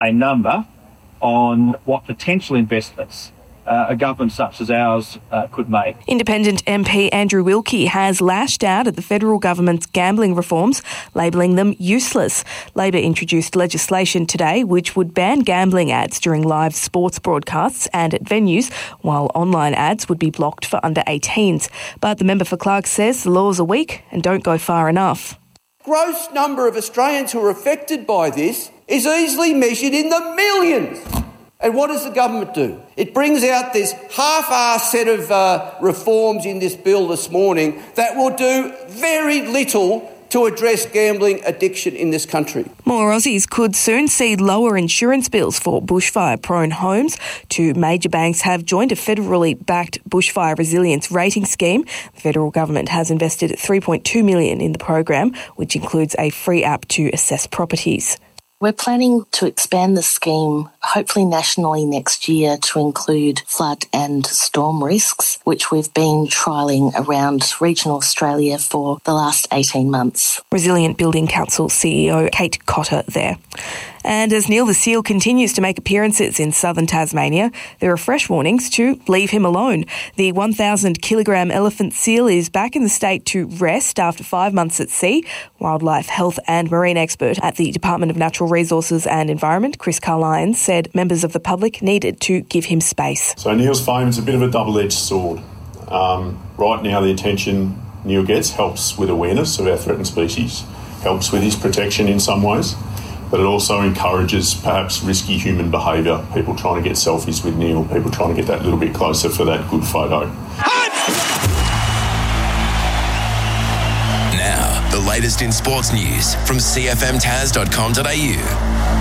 a number on what potential investments a government such as ours could make. Independent MP Andrew Wilkie has lashed out at the federal government's gambling reforms, labelling them useless. Labor introduced legislation today which would ban gambling ads during live sports broadcasts and at venues, while online ads would be blocked for under 18s. But the member for Clark says the laws are weak and don't go far enough. Gross number of Australians who are affected by this is easily measured in the millions. And what does the government do? It brings out this half-assed set of reforms in this bill this morning that will do very little to address gambling addiction in this country. More Aussies could soon see lower insurance bills for bushfire-prone homes. Two major banks have joined a federally backed bushfire resilience rating scheme. The federal government has invested $3.2 million in the program, which includes a free app to assess properties. We're planning to expand the scheme, hopefully nationally next year, to include flood and storm risks, which we've been trialling around regional Australia for the last 18 months. Resilient Building Council CEO Kate Cotter there. And as Neil the seal continues to make appearances in southern Tasmania, there are fresh warnings to leave him alone. The 1,000-kilogram elephant seal is back in the state to rest after 5 months at sea. Wildlife health and marine expert at the Department of Natural Resources and Environment, Chris Carlyons, said members of the public needed to give him space. So Neil's fame is a bit of a double-edged sword. Right now, the attention Neil gets helps with awareness of our threatened species, helps with his protection in some ways, but it also encourages perhaps risky human behaviour, people trying to get selfies with Neil, people trying to get that little bit closer for that good photo. Now, the latest in sports news from cfmtas.com.au.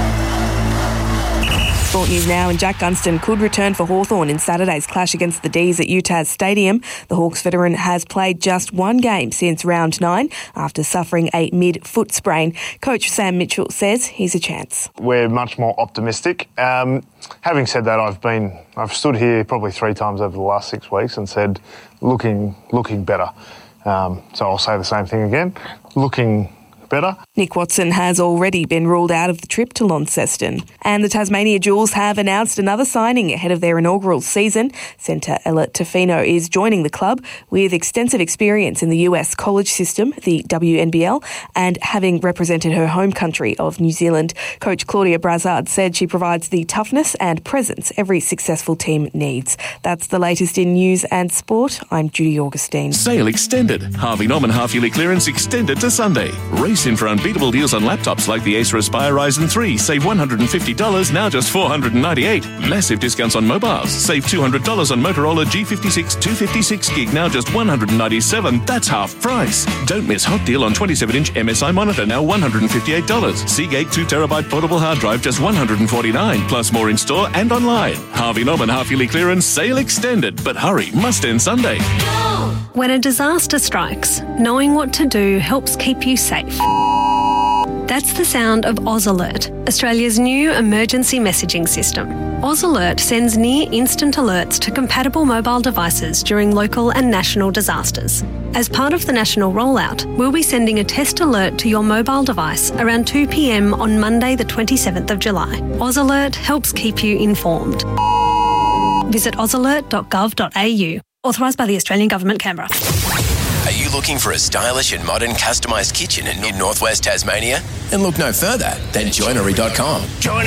Sport news now, and Jack Gunston could return for Hawthorn in Saturday's clash against the D's at UTAS Stadium. The Hawks veteran has played just one game since round 9 after suffering a mid-foot sprain. Coach Sam Mitchell says he's a chance. We're much more optimistic. Having said that, I've stood here probably 3 times over the last 6 weeks and said looking better. So I'll say the same thing again, looking better. Nick Watson has already been ruled out of the trip to Launceston. And the Tasmania Jewels have announced another signing ahead of their inaugural season. Centre Ella Tofino is joining the club with extensive experience in the US college system, the WNBL, and having represented her home country of New Zealand. Coach Claudia Brassard said she provides the toughness and presence every successful team needs. That's the latest in news and sport. I'm Judy Augustine. Sale extended. Harvey Norman half-yearly clearance extended to Sunday. Race in for unbeatable deals on laptops like the Acer Aspire Ryzen 3. Save $150, now just $498. Massive discounts on mobiles. Save $200 on Motorola G56 256 gig, now just $197. That's half price. Don't miss hot deal on 27-inch MSI monitor, now $158. Seagate 2TB portable hard drive, just $149. Plus more in store and online. Harvey Norman half-yearly clearance sale extended. But hurry, must end Sunday. When a disaster strikes, knowing what to do helps keep you safe. That's the sound of Oz Alert, Australia's new emergency messaging system. Oz Alert sends near-instant alerts to compatible mobile devices during local and national disasters. As part of the national rollout, we'll be sending a test alert to your mobile device around 2 p.m. on Monday the 27th of July. Oz Alert helps keep you informed. Visit ozalert.gov.au. Authorised by the Australian Government, Canberra. Are you looking for a stylish and modern customised kitchen in Northwest Tasmania? Then look no further than joinery.com.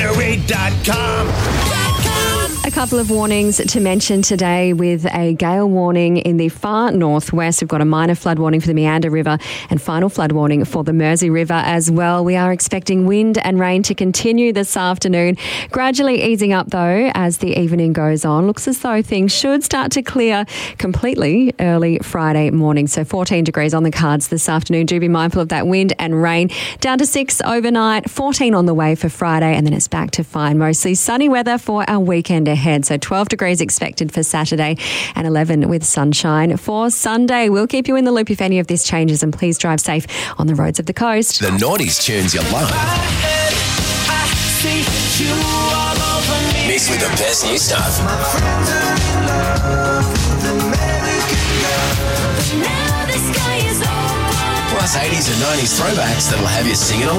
Joinery.com. A couple of warnings to mention today, with a gale warning in the far northwest. We've got a minor flood warning for the Meander River and final flood warning for the Mersey River as well. We are expecting wind and rain to continue this afternoon, gradually easing up though as the evening goes on. Looks as though things should start to clear completely early Friday morning. So 14 degrees on the cards this afternoon. Do be mindful of that wind and rain. Down to 6 overnight, 14 on the way for Friday, and then it's back to fine. Mostly sunny weather for our weekend ahead. So 12 degrees expected for Saturday and 11 with sunshine for Sunday. We'll keep you in the loop if any of this changes, and please drive safe on the roads of the coast. The Naughties tunes you love. Mixed with the best new stuff. Plus 80s and 90s throwbacks that'll have you singing along.